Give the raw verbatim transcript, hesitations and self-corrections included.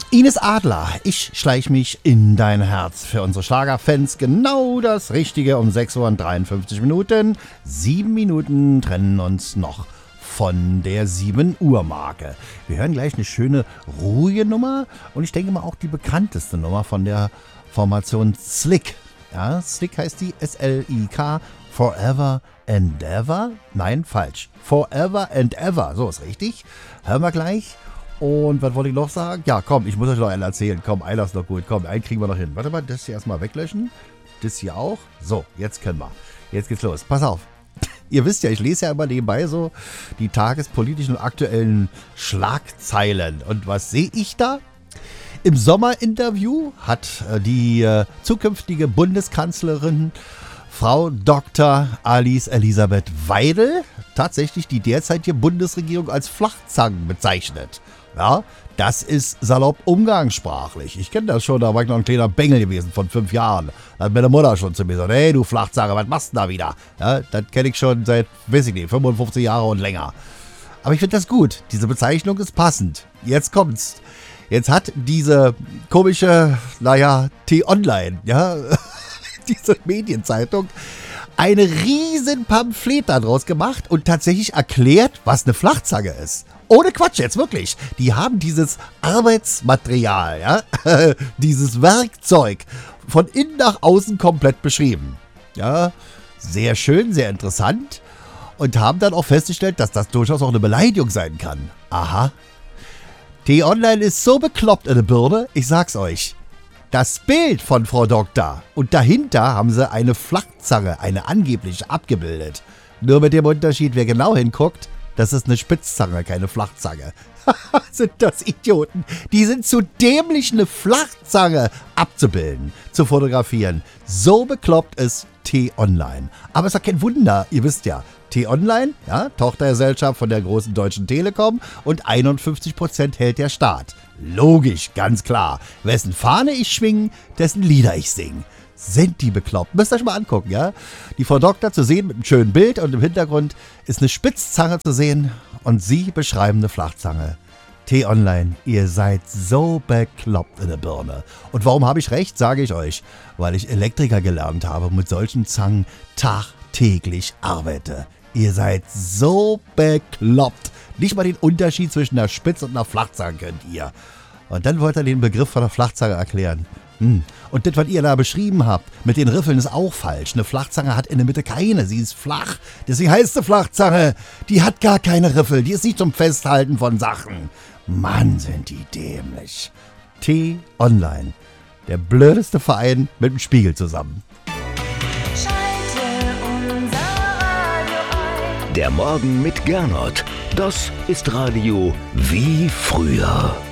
Ines Adler, ich schleich mich in dein Herz. Für unsere Schlagerfans genau das Richtige um sechs Uhr und dreiundfünfzig Minuten. Sieben Minuten trennen uns noch von der sieben Uhr Marke. Wir hören gleich eine schöne, ruhige Nummer und ich denke mal auch die bekannteste Nummer von der Formation Slick. Ja, Slick heißt die, S L I K, Forever and Ever. Nein, falsch. Forever and Ever, so ist richtig. Hören wir gleich. Und was wollte ich noch sagen? Ja, komm, ich muss euch noch einen erzählen. Komm, einer ist noch gut. Komm, einen kriegen wir noch hin. Warte mal, das hier erstmal weglöschen. Das hier auch. So, jetzt können wir. Jetzt geht's los. Pass auf. Ihr wisst ja, ich lese ja immer nebenbei so die tagespolitischen und aktuellen Schlagzeilen. Und was sehe ich da? Im Sommerinterview hat äh, die äh, zukünftige Bundeskanzlerin Frau Doktor Alice Elisabeth Weidel tatsächlich die derzeitige Bundesregierung als Flachzangen bezeichnet. Ja, das ist salopp umgangssprachlich. Ich kenne das schon, da war ich noch ein kleiner Bengel gewesen von fünf Jahren. Da hat meine Mutter schon zu mir gesagt, hey du Flachzange, was machst du denn da wieder? Ja, das kenne ich schon seit, weiß ich nicht, fünfundfünfzig Jahre und länger. Aber ich finde das gut, diese Bezeichnung ist passend. Jetzt kommt's. Jetzt hat diese komische, naja, T-Online, ja, diese Medienzeitung, eine riesen Pamphlet daraus gemacht und tatsächlich erklärt, was eine Flachzange ist. Ohne Quatsch, jetzt wirklich. Die haben dieses Arbeitsmaterial, ja, dieses Werkzeug von innen nach außen komplett beschrieben. Ja, sehr schön, sehr interessant. Und haben dann auch festgestellt, dass das durchaus auch eine Beleidigung sein kann. Aha. T-Online ist so bekloppt in der Birne, ich sag's euch. Das Bild von Frau Doktor und dahinter haben sie eine Flachzange, eine angeblich abgebildet. Nur mit dem Unterschied, wer genau hinguckt, das ist eine Spitzzange, keine Flachzange. Sind das Idioten? Die sind zu dämlich, eine Flachzange abzubilden, zu fotografieren. So bekloppt ist T-Online. Aber es ist doch kein Wunder, ihr wisst ja, T-Online, ja, Tochtergesellschaft von der großen Deutschen Telekom und einundfünfzig Prozent hält der Staat. Logisch, ganz klar. Wessen Fahne ich schwing, dessen Lieder ich sing. Sind die bekloppt? Müsst ihr euch mal angucken, ja? Die Frau Doktor zu sehen mit einem schönen Bild und im Hintergrund ist eine Spitzzange zu sehen und sie beschreiben eine Flachzange. T-Online, ihr seid so bekloppt in der Birne. Und warum habe ich recht, sage ich euch. Weil ich Elektriker gelernt habe und mit solchen Zangen tagtäglich arbeite. Ihr seid so bekloppt. Nicht mal den Unterschied zwischen einer Spitz- und einer Flachzange könnt ihr. Und dann wollt ihr den Begriff von der Flachzange erklären. Hm. Und das, was ihr da beschrieben habt, mit den Riffeln ist auch falsch. Eine Flachzange hat in der Mitte keine, sie ist flach. Deswegen heißt sie Flachzange. Die hat gar keine Riffel, die ist nicht zum Festhalten von Sachen. Mann, sind die dämlich. T-Online, der blödeste Verein mit dem Spiegel zusammen. Der Morgen mit Gernot, das ist Radio wie früher.